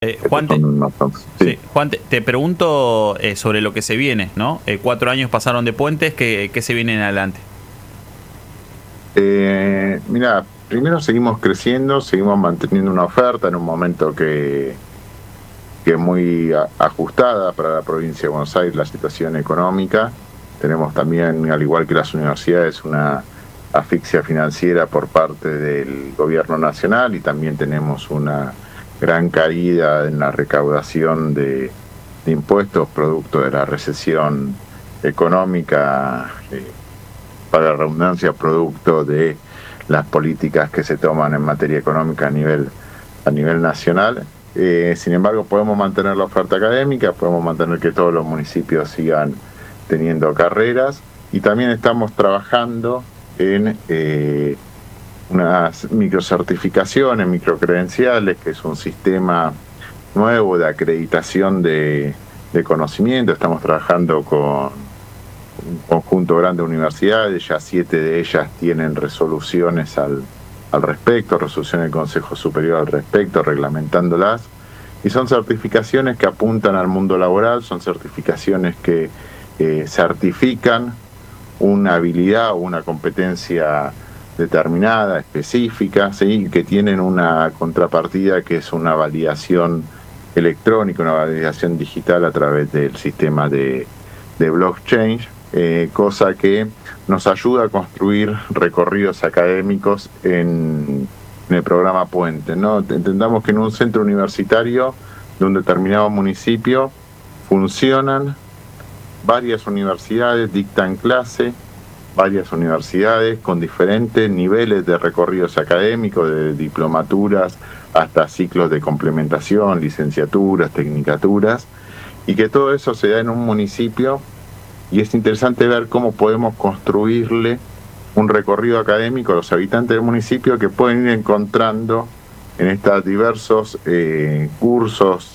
Juan, Sí. Juan, te pregunto sobre lo que se viene, ¿no? 4 años pasaron de Puentes, ¿qué se viene en adelante? Mira, primero seguimos creciendo, seguimos manteniendo una oferta en un momento que es muy ajustada para la provincia de Buenos Aires, la situación económica. Tenemos también, al igual que las universidades, una asfixia financiera por parte del gobierno nacional, y también tenemos una gran caída en la recaudación de impuestos producto de la recesión económica, para la redundancia, producto de las políticas que se toman en materia económica a nivel nacional. Sin embargo, podemos mantener la oferta académica, podemos mantener que todos los municipios sigan teniendo carreras, y también estamos trabajando en unas microcertificaciones, microcredenciales, que es un sistema nuevo de acreditación de conocimiento. Estamos trabajando con un conjunto grande de universidades, ya 7 de ellas tienen resoluciones al respecto, resolución del Consejo Superior al respecto, reglamentándolas, y son certificaciones que apuntan al mundo laboral, son certificaciones que certifican una habilidad o una competencia determinada, específica, ¿sí? Que tienen una contrapartida que es una validación electrónica, una validación digital a través del sistema de blockchain, cosa que nos ayuda a construir recorridos académicos en el programa Puente, ¿no? Entendamos que en un centro universitario de un determinado municipio funcionan varias universidades, dictan clase, varias universidades con diferentes niveles de recorridos académicos, de diplomaturas hasta ciclos de complementación, licenciaturas, tecnicaturas, y que todo eso se da en un municipio. Y es interesante ver cómo podemos construirle un recorrido académico a los habitantes del municipio, que pueden ir encontrando en estos diversos cursos,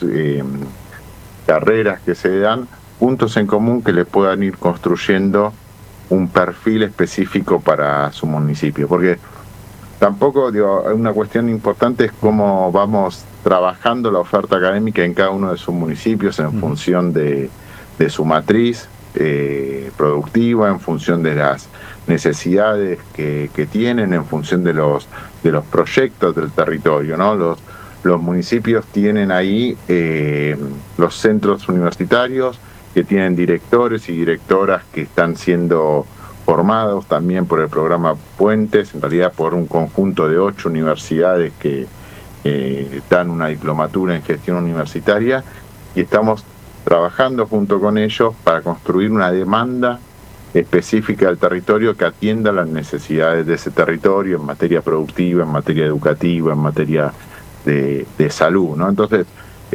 carreras que se dan, puntos en común que le puedan ir construyendo un perfil específico para su municipio. Porque tampoco, una cuestión importante es cómo vamos trabajando la oferta académica en cada uno de sus municipios en función de su matriz productiva, en función de las necesidades que tienen, en función de los proyectos del territorio, ¿no? Los municipios tienen ahí los centros universitarios que tienen directores y directoras que están siendo formados también por el programa Puentes, en realidad por un conjunto de 8 universidades que dan una diplomatura en gestión universitaria, y estamos trabajando junto con ellos para construir una demanda específica del territorio que atienda las necesidades de ese territorio en materia productiva, en materia educativa, en materia de salud, ¿no? Entonces,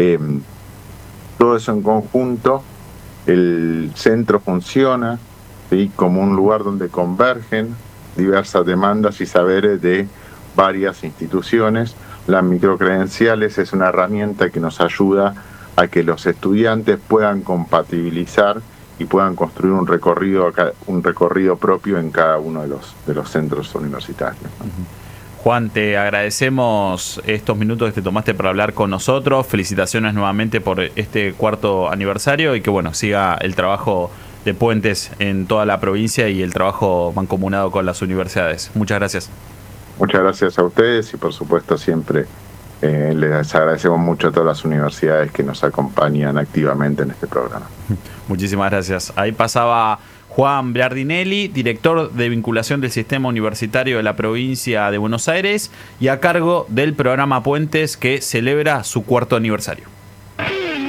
todo eso en conjunto, el centro funciona, ¿sí?, como un lugar donde convergen diversas demandas y saberes de varias instituciones. Las microcredenciales es una herramienta que nos ayuda a que los estudiantes puedan compatibilizar y puedan construir un recorrido propio en cada uno de los centros universitarios. Juan, te agradecemos estos minutos que te tomaste para hablar con nosotros. Felicitaciones nuevamente por este 4º aniversario, y que bueno, siga el trabajo de Puentes en toda la provincia y el trabajo mancomunado con las universidades. Muchas gracias. Muchas gracias a ustedes, y por supuesto siempre les agradecemos mucho a todas las universidades que nos acompañan activamente en este programa. Muchísimas gracias. Ahí pasaba Juan Biardinelli, director de vinculación del sistema universitario de la provincia de Buenos Aires y a cargo del programa Puentes, que celebra su 4º aniversario.